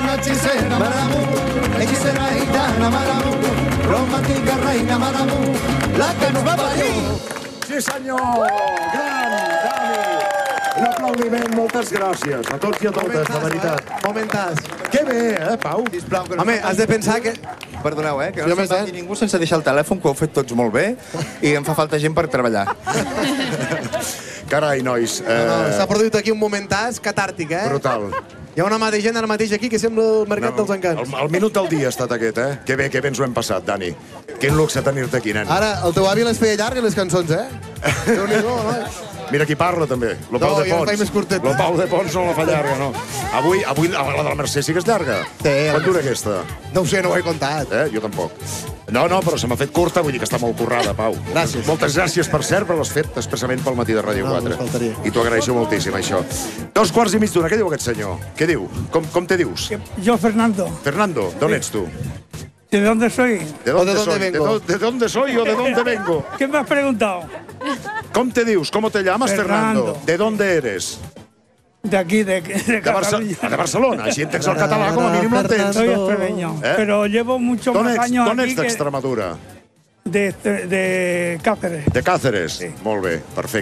gitana hechicera Maramú, hechicera gitana Maramú, romàntica reina Maramú, la que ens va parir. Sí, senyor! Gran, Dani! Un aplaudiment, moltes gràcies a tots i a totes, de veritat. Momentàs. Que bé, Pau? Home, has de pensar que... Perdoneu, que no se'n vagi ningú sense deixar el telèfon, que ho heu fet tots molt bé, i em fa falta gent per treballar. Carai, nois. S'ha produït aquí un momentàs catàrtic, Brutal. Hi ha una mà de gent ara mateix aquí que sembla el mercat dels encants. El minut del dia ha estat aquest, Que bé ens ho hem passat, Dani. Quin luxe tenir-te aquí, nen. Ara, el teu avi les feia llargues, les cançons, Déu-n'hi-do, no? Mira qui parla, també. Lo Pau de Pons. jo el faig més curtet. Lo Pau de Pons no la fa llarga, no. Avui la de la Mercè sí que és llarga. Sí. Quant dura aquesta? No ho sé, no ho he comptat. Jo tampoc. No, però se m'ha fet curta, vull dir que està molt currada, Pau. Gràcies. Moltes gràcies, per cert, però l'has fet expressament pel matí de Ràdio 4. No, faltaria. I t'ho agraeixo moltíssim, això. 2:15. Què diu aquest senyor? Què diu? Com te dius? Yo, Fernando. Fernando, ¿dónde eres tú? ¿De dónde soy? ¿De dónde vengo? ¿De dónde soy o de dónde vengo? ¿Qué me has preguntado? ¿Cómo te dius? ¿Cómo te llamas, Fernando? Fernando. ¿De dónde eres? De aquí, de Cataluña. De Barcelona. Així entens el català, com a mínim l'entens. Soy extremeño, pero llevo muchos más años D'on aquí ets, d'Extremadura? de Cáceres. De Cáceres? Sí. Molt bé, perfecte.